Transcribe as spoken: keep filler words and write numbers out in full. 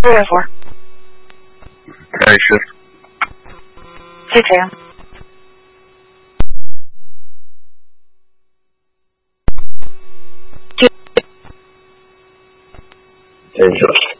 three oh four. Night shift. six a.m. Day shift.